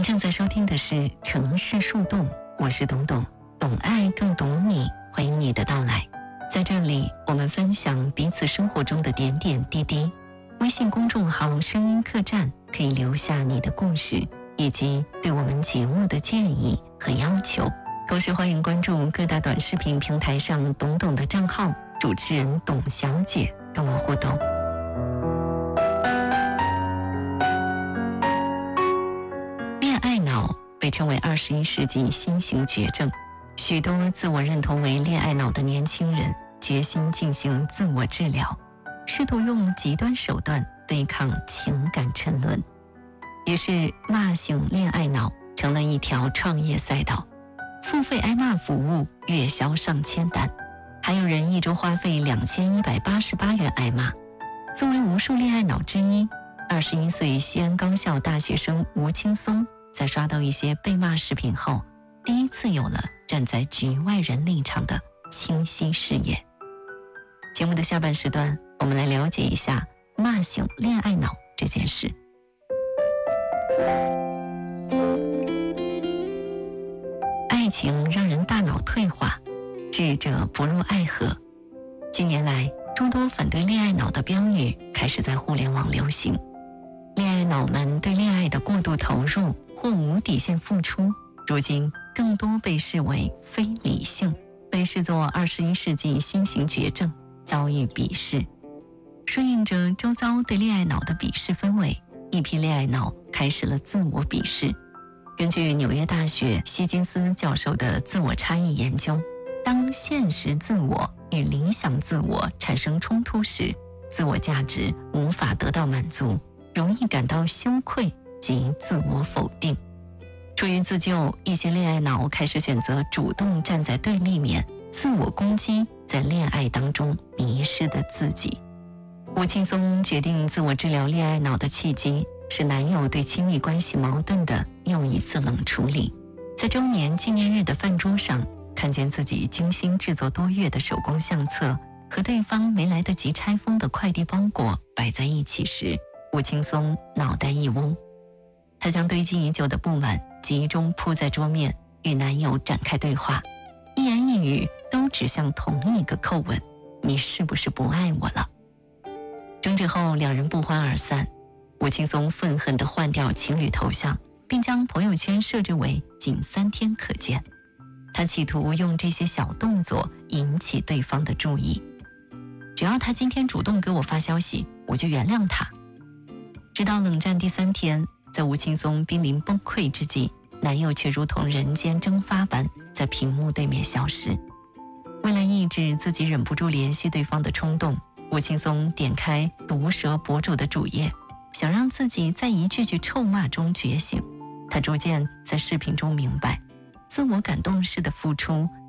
您正在收听的是城市树洞，我是董董，懂爱更懂你，欢迎你的到来。在这里，我们分享彼此生活中的点点滴滴。微信公众号声音客栈可以留下你的故事以及对我们节目的建议和要求，同时欢迎关注各大短视频平台上董董的账号，主持人董小姐跟我互动。恋爱脑被称为21世纪新型绝症，许多自我认同为恋爱脑的年轻人决心进行自我治疗，试图用极端手段对抗情感沉沦。于是骂醒恋爱脑成了一条创业赛道，付费挨骂服务月销上千单，还有人一周花费2188元挨骂。作为无数恋爱脑之一，21岁西安高校大学生吴青松在刷到一些被骂视频后，第一次有了站在局外人立场的清晰视野。节目的下半时段，我们来了解一下骂醒恋爱脑这件事。爱情让人大脑退化，智者不入爱河。近年来，诸多反对恋爱脑的标语开始在互联网流行。恋爱脑们对恋爱的过度投入或无底线付出，如今更多被视为非理性，被视作21世纪新型绝症，遭遇鄙视。顺应着周遭对恋爱脑的鄙视氛围，一批恋爱脑开始了自我鄙视。根据纽约大学希金斯教授的自我差异研究，当现实自我与理想自我产生冲突时，自我价值无法得到满足，容易感到羞愧及自我否定。出于自救，一些恋爱脑开始选择主动站在对立面，自我攻击在恋爱当中迷失的自己。吴青松决定自我治疗恋爱脑的契机是男友对亲密关系矛盾的又一次冷处理。在周年纪念日的饭桌上，看见自己精心制作多月的手工相册和对方没来得及拆封的快递包裹摆在一起时，吴青松脑袋一嗡。她将堆积已久的不满集中铺在桌面，与男友展开对话，一言一语都指向同一个叩问：你是不是不爱我了？争执后，两人不欢而散。吴青松愤恨地换掉情侣头像，并将朋友圈设置为仅3天可见。他企图用这些小动作引起对方的注意，只要他今天主动给我发消息，我就原谅他。直到冷战第3天，在吴青松濒临崩溃之际，男友却如同人间蒸发般在屏幕对面消失。为了抑制自己忍不住联系对方的冲动，吴青松点开毒舌博主的主页，想让自己在一句句臭骂中觉醒。他逐渐在视频中明白，自我感动式的付出